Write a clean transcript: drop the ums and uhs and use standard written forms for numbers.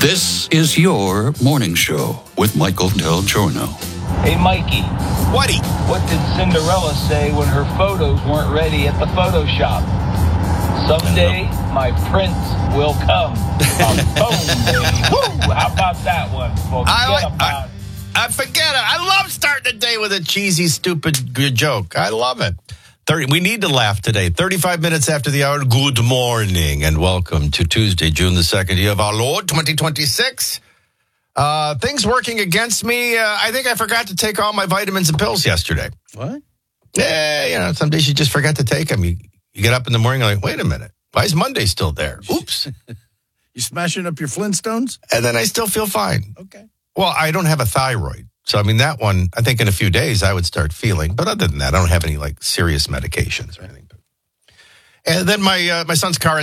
This is your morning show with Michael Del Giorno. Hey, Mikey. Whatty? What did Cinderella say when her photos weren't ready at the photo shop? Someday my prince will come. Boom, baby. Woo! How about that one? I forget it. I love starting the day with a cheesy, stupid good joke. I love it. We need to laugh today. 35 minutes after the hour. Good morning and welcome to Tuesday, June the 2nd, year of our Lord, 2026. Things working against me. I think I forgot to take all my vitamins and pills yesterday. What? Yeah, some days you just forgot to take them. You get up in the morning and like, wait a minute. Why is Monday still there? Oops. You smashing up your Flintstones? And then I still feel fine. Okay. Well, I don't have a thyroid. So, I mean, that one, I think in a few days I would start feeling. But other than that, I don't have any, serious medications or anything. And then my son's car